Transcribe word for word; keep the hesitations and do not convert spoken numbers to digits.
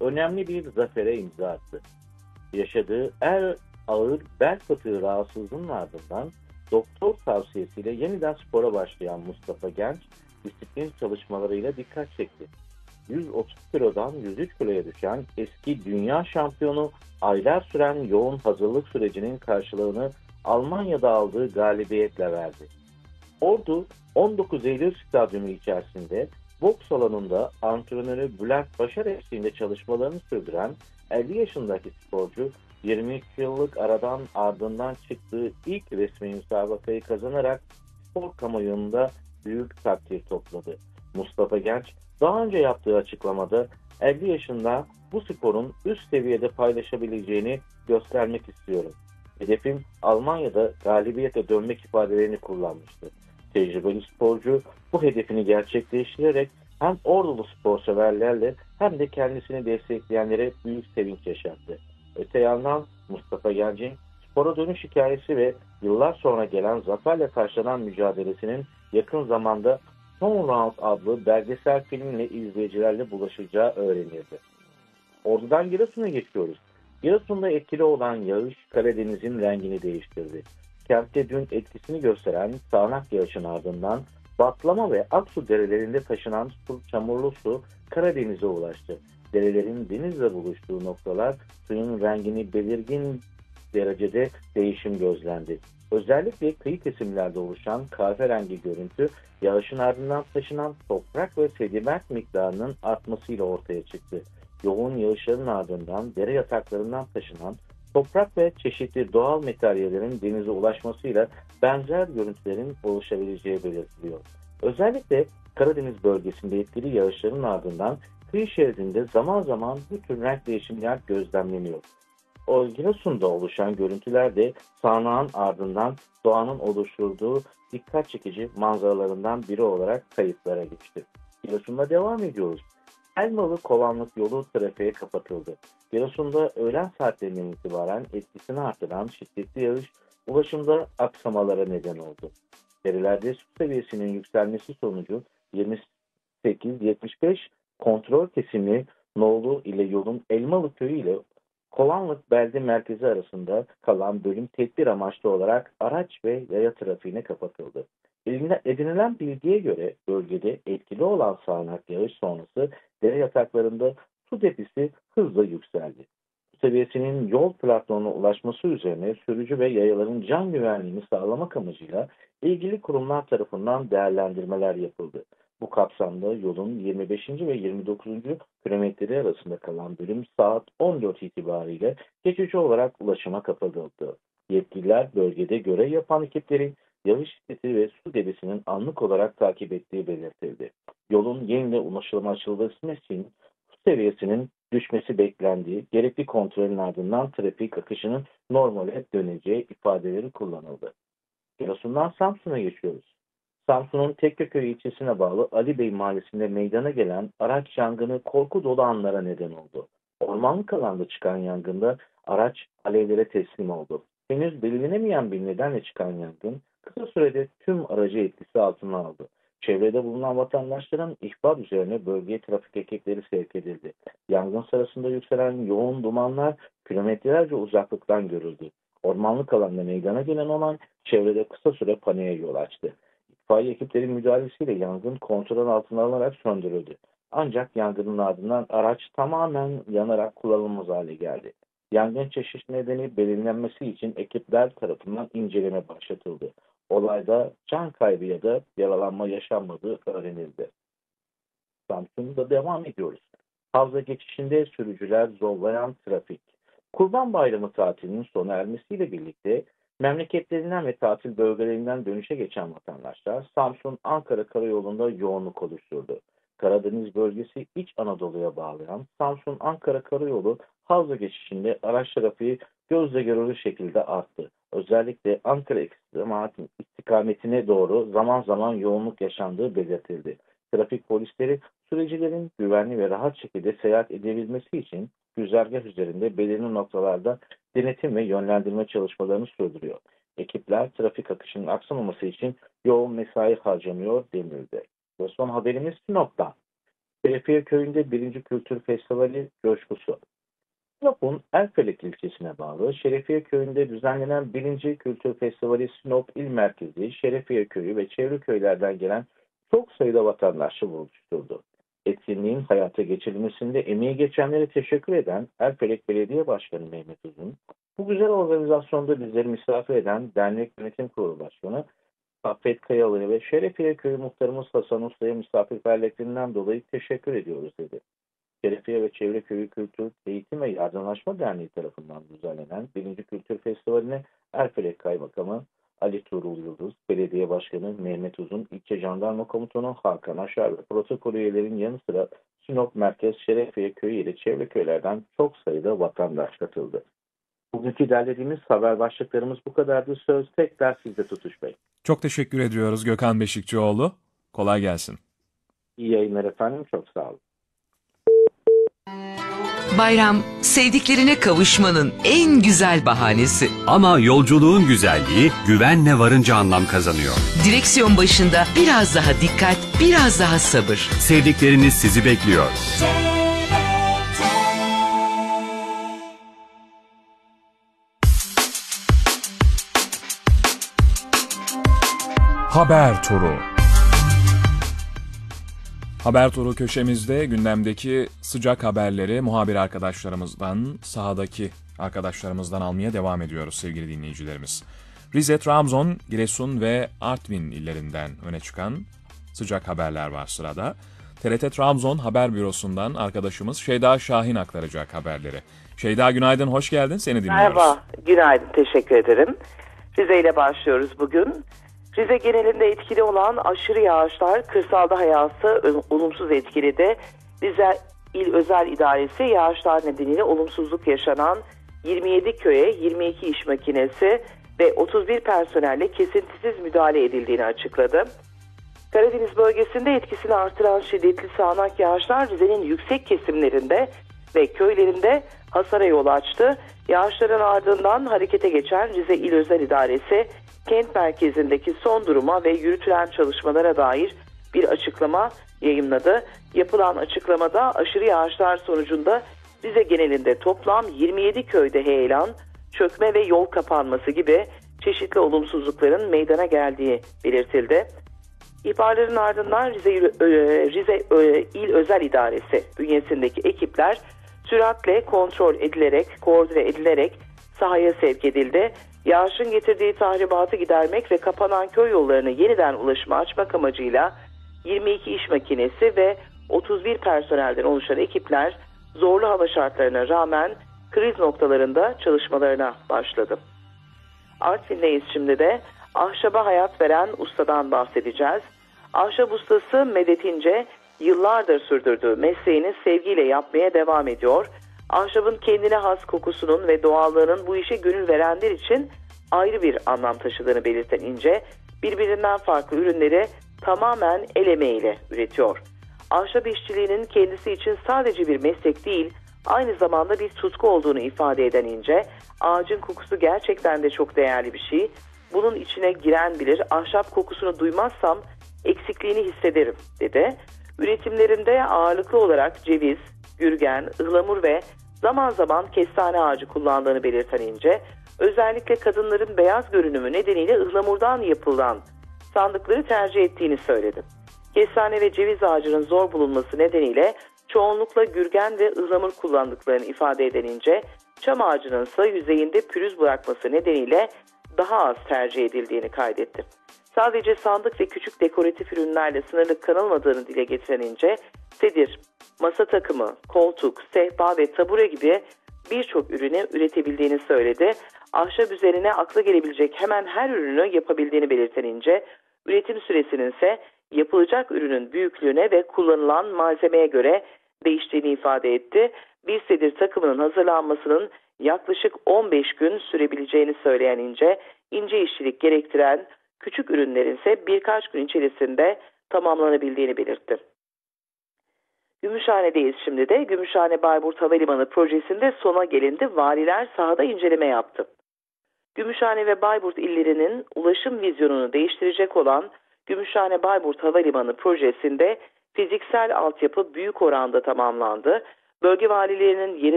önemli bir zafere imza attı. Yaşadığı er ağır bel fıtığı rahatsızlığının ardından doktor tavsiyesiyle yeniden spora başlayan Mustafa Genç, disiplin çalışmalarıyla dikkat çekti. yüz otuz kilodan yüz üç kiloya düşen eski dünya şampiyonu aylar süren yoğun hazırlık sürecinin karşılığını Almanya'da aldığı galibiyetle verdi. Ordu on dokuz Eylül Stadyumu içerisinde boks salonunda antrenörü Bülent Başar eşliğinde çalışmalarını sürdüren elli yaşındaki sporcu yirmi üç yıllık aradan ardından çıktığı ilk resmi müsabakayı kazanarak spor kamuoyunda büyük takdir topladı. Mustafa Genç daha önce yaptığı açıklamada elli yaşında bu sporun üst seviyede paylaşabileceğini göstermek istiyorum. Hedefim Almanya'da galibiyete dönmek ifadelerini kullanmıştı. Tecrübeli sporcu bu hedefini gerçekleştirerek hem ordulu sporseverlerle hem de kendisini destekleyenlere büyük sevinç yaşattı. Öte yandan Mustafa Genç'in spora dönüş hikayesi ve yıllar sonra gelen zaferle taşlanan mücadelesinin yakın zamanda Son Round adlı belgesel filmle izleyicilerle buluşacağı öğrenildi. Ordu'dan Giresun'a geçiyoruz. Giresun'da etkili olan yağış Karadeniz'in rengini değiştirdi. Kentte dün etkisini gösteren sağanak yağışın ardından Batlama ve Aksu derelerinde taşınan su, çamurlu su Karadeniz'e ulaştı. Derelerin denizle buluştuğu noktalar suyun rengini belirgin derecede değişim gözlendi. Özellikle kıyı kesimlerde oluşan kahverengi görüntü yağışın ardından taşınan toprak ve sediment miktarının artmasıyla ortaya çıktı. Yoğun yağışların ardından dere yataklarından taşınan toprak ve çeşitli doğal materyallerin denize ulaşmasıyla benzer görüntülerin oluşabileceği belirtiliyor. Özellikle Karadeniz bölgesinde etkili yağışların ardından kıyı şeridinde zaman zaman bu tür renk değişimler gözlemleniyor. O Giresun'da oluşan görüntüler de sağanağın ardından doğanın oluşturduğu dikkat çekici manzaralarından biri olarak kayıtlara geçti. Giresun'da devam ediyoruz. Elmalı-Kovanlık yolu trafiğe kapatıldı. Giresun'da öğlen saatlerinden itibaren etkisini artıran şiddetli yağış ulaşımda aksamalara neden oldu. Derilerde su seviyesinin yükselmesi sonucu yirmi sekiz yetmiş beş kontrol kesimi Noğlu ile yolun Elmalı köyü ile Kovanlık belde merkezi arasında kalan bölüm tedbir amaçlı olarak araç ve yaya trafiğine kapatıldı. Edinilen bilgiye göre bölgede etkili olan sağanak yağış sonrası dere yataklarında su debisi hızla yükseldi. Su seviyesinin yol platformuna ulaşması üzerine sürücü ve yayaların can güvenliğini sağlamak amacıyla ilgili kurumlar tarafından değerlendirmeler yapıldı. Bu kapsamda yolun yirmi beşinci ve yirmi dokuzuncu kilometreleri arasında kalan bölüm saat on dört itibariyle geçici olarak ulaşıma kapatıldı. Yetkililer bölgede görev yapan ekiplerin yağış şiddeti ve su debisinin anlık olarak takip ettiği belirtildi. Yolun yeniden ulaşıma açılması için su seviyesinin düşmesi beklendiği, gerekli kontrolün ardından trafik akışının normale döneceği ifadeleri kullanıldı. Giresun'dan Samsun'a geçiyoruz. Samsun'un Tekkeköy ilçesine bağlı Ali Bey mahallesinde meydana gelen araç yangını korku dolu anlara neden oldu. Ormanlık alanda çıkan yangında araç alevlere teslim oldu. Henüz belirlenemeyen bir nedenle çıkan yangın kısa sürede tüm aracı etkisi altına aldı. Çevrede bulunan vatandaşların ihbar üzerine bölgeye trafik ekipleri sevk edildi. Yangın sırasında yükselen yoğun dumanlar kilometrelerce uzaklıktan görüldü. Ormanlık alanda meydana gelen olay çevrede kısa süre paniğe yol açtı. İtfaiye ekiplerinin müdahalesiyle yangın kontrol altına alınarak söndürüldü. Ancak yangının ardından araç tamamen yanarak kullanılmaz hale geldi. Yangın çeşit nedeni belirlenmesi için ekipler tarafından inceleme başlatıldı. Olayda can kaybı ya da yaralanma yaşanmadığı öğrenildi. Samsun'da devam ediyoruz. Havza geçişinde sürücüler zorlayan trafik. Kurban Bayramı tatilinin sona ermesiyle birlikte memleketlerinden ve tatil bölgelerinden dönüşe geçen vatandaşlar Samsun-Ankara karayolunda yoğunluk oluşturdu. Karadeniz bölgesi İç Anadolu'ya bağlayan Samsun-Ankara karayolu Havza geçişinde araç trafiği gözle görülür şekilde arttı. Özellikle Ankara istikametine doğru zaman zaman yoğunluk yaşandığı belirtildi. Trafik polisleri sürecilerin güvenli ve rahat şekilde seyahat edebilmesi için güzergah üzerinde belirli noktalarda denetim ve yönlendirme çalışmalarını sürdürüyor. Ekipler trafik akışının aksamaması için yoğun mesai harcanıyor denildi. Ve son haberimiz Sinop'tan. Şerefiye Köyü'nde birinci Kültür Festivali coşkusu. Sinop'un Erfelek ilçesine bağlı Şerefiye Köyü'nde düzenlenen birinci Kültür Festivali Sinop İl Merkezi, Şerefiye Köyü ve çevre köylerden gelen çok sayıda vatandaşı buluşturdu. Etkinliğin hayata geçirilmesinde emeği geçenlere teşekkür eden Erfelek Belediye Başkanı Mehmet Uzun, bu güzel organizasyonda bizleri misafir eden Dernek Yönetim Kurulu Başkanı Saffet Kayalı'ya ve Şerefiye Köyü Muhtarımız Hasan Usta'ya misafirperverliklerinden dolayı teşekkür ediyoruz dedi. Şerefiye ve Çevre Köyü Kültür, Eğitim ve Yardımlaşma Derneği tarafından düzenlenen birinci Kültür Festivali'ne Erfelek Kaymakamı Ali Tuğrul Yıldız, Belediye Başkanı Mehmet Uzun, İlçe Jandarma Komutanı Hakan Aşar ve protokol üyelerin yanı sıra Sinop Merkez Şerefiye Köyü ile çevre köylerden çok sayıda vatandaş katıldı. Bugünkü derlediğimiz haber başlıklarımız bu kadardı. Söz tekrar sizde Tutuş Bey. Çok teşekkür ediyoruz Gökhan Beşikçioğlu. Kolay gelsin. İyi yayınlar efendim. Çok sağ olun. Bayram, sevdiklerine kavuşmanın en güzel bahanesi. Ama yolculuğun güzelliği güvenle varınca anlam kazanıyor. Direksiyon başında biraz daha dikkat, biraz daha sabır. Sevdikleriniz sizi bekliyor. Haber Turu. Haber Turu köşemizde gündemdeki sıcak haberleri muhabir arkadaşlarımızdan, sahadaki arkadaşlarımızdan almaya devam ediyoruz sevgili dinleyicilerimiz. Rize, Trabzon, Giresun ve Artvin illerinden öne çıkan sıcak haberler var sırada. T R T Trabzon Haber Bürosu'ndan arkadaşımız Şeyda Şahin aktaracak haberleri. Şeyda günaydın, hoş geldin, seni dinliyoruz. Merhaba, günaydın, teşekkür ederim. Rize ile başlıyoruz bugün. Rize genelinde etkili olan aşırı yağışlar kırsalda hayatı olumsuz etkiledi. Rize İl Özel İdaresi yağışlar nedeniyle olumsuzluk yaşanan yirmi yedi köye yirmi iki iş makinesi ve otuz bir personelle kesintisiz müdahale edildiğini açıkladı. Karadeniz bölgesinde etkisini artıran şiddetli sağanak yağışlar Rize'nin yüksek kesimlerinde ve köylerinde hasara yol açtı. Yağışların ardından harekete geçen Rize İl Özel İdaresi kent merkezindeki son duruma ve yürütülen çalışmalara dair bir açıklama yayımladı. Yapılan açıklamada aşırı yağışlar sonucunda Rize genelinde toplam yirmi yedi köyde heyelan, çökme ve yol kapanması gibi çeşitli olumsuzlukların meydana geldiği belirtildi. İhbarların ardından Rize, Rize İl Özel İdaresi bünyesindeki ekipler süratle kontrol edilerek, koordine edilerek sahaya sevk edildi. Yağışın getirdiği tahribatı gidermek ve kapanan köy yollarını yeniden ulaşıma açmak amacıyla yirmi iki iş makinesi ve otuz bir personelden oluşan ekipler zorlu hava şartlarına rağmen kriz noktalarında çalışmalarına başladı. Artvin'deyiz şimdi de. Ahşaba hayat veren ustadan bahsedeceğiz. Ahşap ustası Medet İnce yıllardır sürdürdüğü mesleğini sevgiyle yapmaya devam ediyor. Ahşabın kendine has kokusunun ve doğallığının bu işe gönül verenler için ayrı bir anlam taşıdığını belirten İnce, birbirinden farklı ürünleri tamamen el emeğiyle üretiyor. Ahşap işçiliğinin kendisi için sadece bir meslek değil, aynı zamanda bir tutku olduğunu ifade eden İnce, ağacın kokusu gerçekten de çok değerli bir şey. Bunun içine giren bilir, ahşap kokusunu duymazsam eksikliğini hissederim dedi. Üretimlerinde ağırlıklı olarak ceviz, gürgen, ıhlamur ve zaman zaman kestane ağacı kullandığını belirten İnce, özellikle kadınların beyaz görünümü nedeniyle ıhlamurdan yapılan sandıkları tercih ettiğini söyledi. Kestane ve ceviz ağacının zor bulunması nedeniyle çoğunlukla gürgen ve ıhlamur kullandıklarını ifade eden İnce, çam ağacının ise yüzeyinde pürüz bırakması nedeniyle daha az tercih edildiğini kaydetti. Sadece sandık ve küçük dekoratif ürünlerle sınırlı kalınmadığını dile getiren İnce, sedir, masa takımı, koltuk, sehpa ve tabure gibi birçok ürünü üretebildiğini söyledi. Ahşap üzerine akla gelebilecek hemen her ürünü yapabildiğini belirten İnce, üretim süresinin ise yapılacak ürünün büyüklüğüne ve kullanılan malzemeye göre değiştiğini ifade etti. Bir sedir takımının hazırlanmasının yaklaşık on beş gün sürebileceğini söyleyen İnce, ince işçilik gerektiren küçük ürünlerin ise birkaç gün içerisinde tamamlanabildiğini belirtti. Gümüşhane'deyiz şimdi de. Gümüşhane Bayburt Havalimanı projesinde sona gelindi. Valiler sahada inceleme yaptı. Gümüşhane ve Bayburt illerinin ulaşım vizyonunu değiştirecek olan Gümüşhane Bayburt Havalimanı projesinde Fiziksel altyapı büyük oranda tamamlandı. Bölge valilerinin yeni